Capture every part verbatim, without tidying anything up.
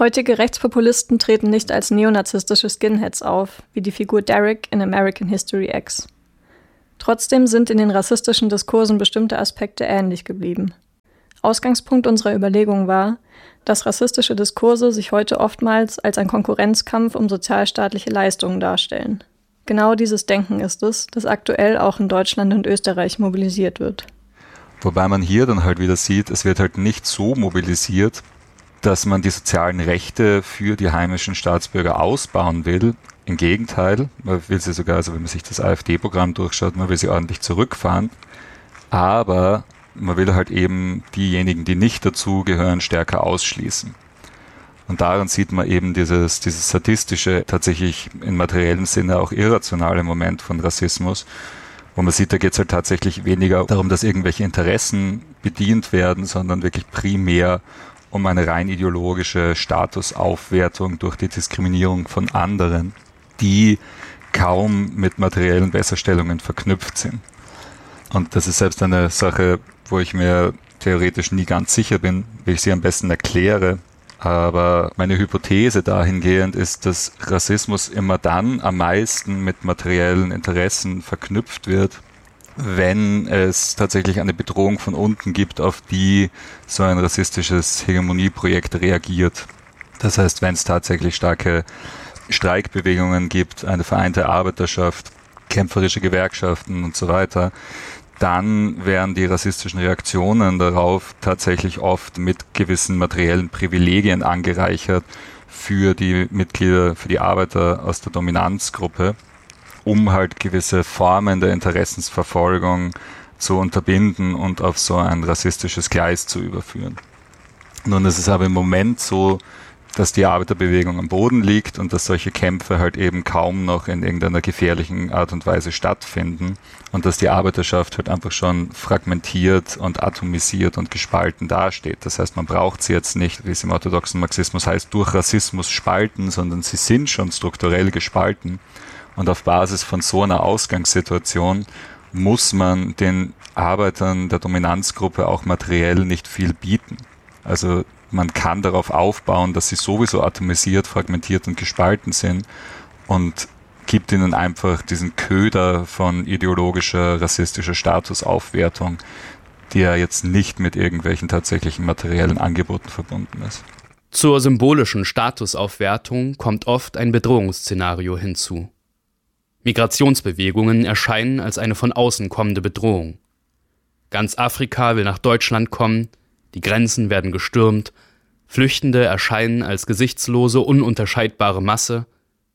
Heutige Rechtspopulisten treten nicht als neonazistische Skinheads auf, wie die Figur Derek in American History X. Trotzdem sind in den rassistischen Diskursen bestimmte Aspekte ähnlich geblieben. Ausgangspunkt unserer Überlegung war, dass rassistische Diskurse sich heute oftmals als ein Konkurrenzkampf um sozialstaatliche Leistungen darstellen. Genau dieses Denken ist es, das aktuell auch in Deutschland und Österreich mobilisiert wird. Wobei man hier dann halt wieder sieht, es wird halt nicht so mobilisiert, dass man die sozialen Rechte für die heimischen Staatsbürger ausbauen will. Im Gegenteil, man will sie sogar, also wenn man sich das AfD-Programm durchschaut, man will sie ordentlich zurückfahren, aber man will halt eben diejenigen, die nicht dazugehören, stärker ausschließen. Und daran sieht man eben dieses, dieses sadistische, tatsächlich im materiellen Sinne auch irrationale Moment von Rassismus, wo man sieht, da geht es halt tatsächlich weniger darum, dass irgendwelche Interessen bedient werden, sondern wirklich primär um eine rein ideologische Statusaufwertung durch die Diskriminierung von anderen, die kaum mit materiellen Besserstellungen verknüpft sind. Und das ist selbst eine Sache, wo ich mir theoretisch nie ganz sicher bin, wie ich sie am besten erkläre. Aber meine Hypothese dahingehend ist, dass Rassismus immer dann am meisten mit materiellen Interessen verknüpft wird, wenn es tatsächlich eine Bedrohung von unten gibt, auf die so ein rassistisches Hegemonieprojekt reagiert. Das heißt, wenn es tatsächlich starke Streikbewegungen gibt, eine vereinte Arbeiterschaft, kämpferische Gewerkschaften und so weiter, dann werden die rassistischen Reaktionen darauf tatsächlich oft mit gewissen materiellen Privilegien angereichert für die Mitglieder, für die Arbeiter aus der Dominanzgruppe, um halt gewisse Formen der Interessensverfolgung zu unterbinden und auf so ein rassistisches Gleis zu überführen. Nun ist es aber im Moment so, dass die Arbeiterbewegung am Boden liegt und dass solche Kämpfe halt eben kaum noch in irgendeiner gefährlichen Art und Weise stattfinden und dass die Arbeiterschaft halt einfach schon fragmentiert und atomisiert und gespalten dasteht. Das heißt, man braucht sie jetzt nicht, wie es im orthodoxen Marxismus heißt, durch Rassismus spalten, sondern sie sind schon strukturell gespalten. Und auf Basis von so einer Ausgangssituation muss man den Arbeitern der Dominanzgruppe auch materiell nicht viel bieten. Also man kann darauf aufbauen, dass sie sowieso atomisiert, fragmentiert und gespalten sind und gibt ihnen einfach diesen Köder von ideologischer, rassistischer Statusaufwertung, der jetzt nicht mit irgendwelchen tatsächlichen materiellen Angeboten verbunden ist. Zur symbolischen Statusaufwertung kommt oft ein Bedrohungsszenario hinzu. Migrationsbewegungen erscheinen als eine von außen kommende Bedrohung. Ganz Afrika will nach Deutschland kommen, die Grenzen werden gestürmt, Flüchtende erscheinen als gesichtslose, ununterscheidbare Masse,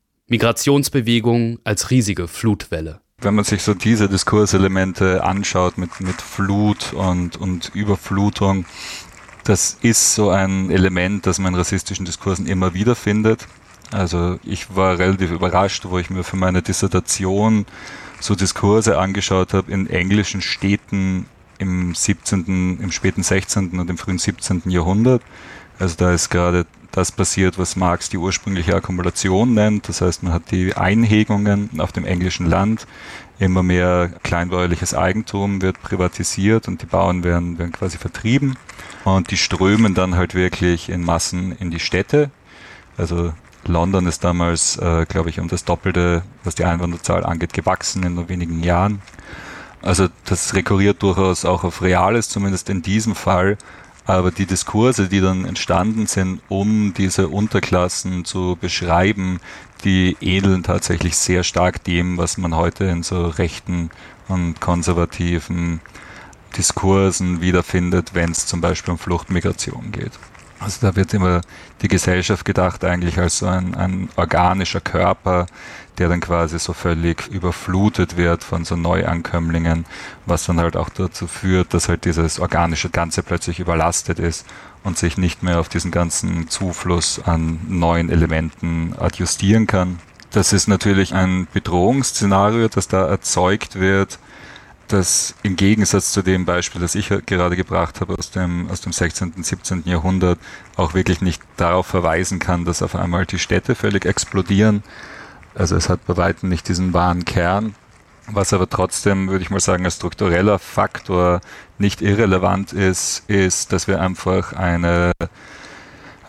Migrationsbewegungen als riesige Flutwelle. Wenn man sich so diese Diskurselemente anschaut mit, mit Flut und, und Überflutung, das ist so ein Element, das man in rassistischen Diskursen immer wieder findet. Also ich war relativ überrascht, wo ich mir für meine Dissertation so Diskurse angeschaut habe in englischen Städten im siebzehnten, im späten sechzehnten und im frühen siebzehnten Jahrhundert. Also da ist gerade das passiert, was Marx die ursprüngliche Akkumulation nennt. Das heißt, man hat die Einhegungen auf dem englischen Land, immer mehr kleinbäuerliches Eigentum wird privatisiert und die Bauern werden, werden quasi vertrieben. Und die strömen dann halt wirklich in Massen in die Städte. Also London ist damals, äh, glaube ich, um das Doppelte, was die Einwohnerzahl angeht, gewachsen in nur wenigen Jahren. Also das rekurriert durchaus auch auf Reales, zumindest in diesem Fall. Aber die Diskurse, die dann entstanden sind, um diese Unterklassen zu beschreiben, die ähneln tatsächlich sehr stark dem, was man heute in so rechten und konservativen Diskursen wiederfindet, wenn es zum Beispiel um Fluchtmigration geht. Also da wird immer die Gesellschaft gedacht eigentlich als so ein, ein organischer Körper, der dann quasi so völlig überflutet wird von so Neuankömmlingen, was dann halt auch dazu führt, dass halt dieses organische Ganze plötzlich überlastet ist und sich nicht mehr auf diesen ganzen Zufluss an neuen Elementen adjustieren kann. Das ist natürlich ein Bedrohungsszenario, das da erzeugt wird, das im Gegensatz zu dem Beispiel, das ich gerade gebracht habe aus dem, aus dem sechzehnten, siebzehnten Jahrhundert, auch wirklich nicht darauf verweisen kann, dass auf einmal die Städte völlig explodieren. Also es hat bei weitem nicht diesen wahren Kern, was aber trotzdem, würde ich mal sagen, als struktureller Faktor nicht irrelevant ist, ist, dass wir einfach eine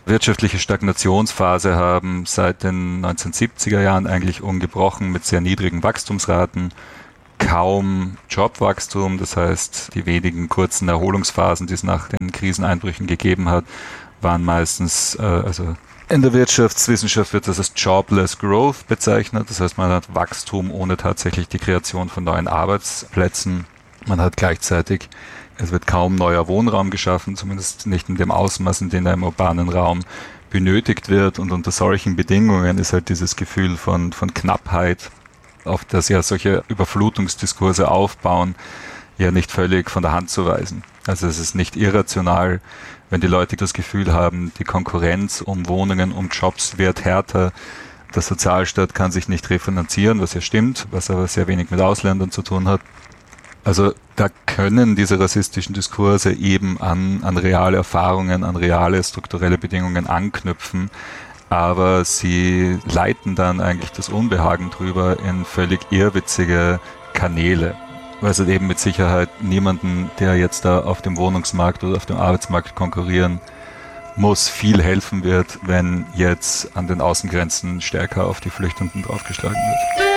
wirtschaftliche Stagnationsphase haben, seit den neunzehnhundertsiebziger Jahren eigentlich ungebrochen mit sehr niedrigen Wachstumsraten, kaum Jobwachstum, das heißt, die wenigen kurzen Erholungsphasen, die es nach den Kriseneinbrüchen gegeben hat, waren meistens, äh, also in der Wirtschaftswissenschaft wird das als Jobless Growth bezeichnet, das heißt, man hat Wachstum ohne tatsächlich die Kreation von neuen Arbeitsplätzen. Man hat gleichzeitig, es wird kaum neuer Wohnraum geschaffen, zumindest nicht in dem Ausmaß, in dem er im urbanen Raum benötigt wird. Und unter solchen Bedingungen ist halt dieses Gefühl von, von Knappheit, auf das ja solche Überflutungsdiskurse aufbauen, ja nicht völlig von der Hand zu weisen. Also es ist nicht irrational, wenn die Leute das Gefühl haben, die Konkurrenz um Wohnungen, um Jobs wird härter, der Sozialstaat kann sich nicht refinanzieren, was ja stimmt, was aber sehr wenig mit Ausländern zu tun hat. Also da können diese rassistischen Diskurse eben an, an reale Erfahrungen, an reale strukturelle Bedingungen anknüpfen, aber sie leiten dann eigentlich das Unbehagen drüber in völlig irrwitzige Kanäle. Weil es eben mit Sicherheit niemanden, der jetzt da auf dem Wohnungsmarkt oder auf dem Arbeitsmarkt konkurrieren muss, viel helfen wird, wenn jetzt an den Außengrenzen stärker auf die Flüchtenden draufgeschlagen wird.